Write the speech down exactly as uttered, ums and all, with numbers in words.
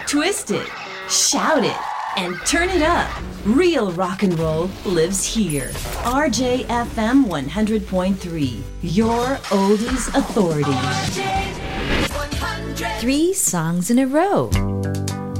twist it, shout it, and turn it up. Real rock and roll lives here. R J F M one hundred point three, your oldies authority. Three songs in a row.